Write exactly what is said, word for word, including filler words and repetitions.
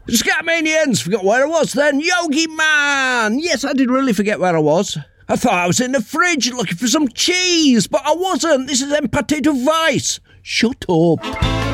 Scatmanians, forgot where I was then. Yogi Man! Yes, I did really forget where I was. I thought I was in the fridge looking for some cheese, but I wasn't. This is Empathy Device. Shut up.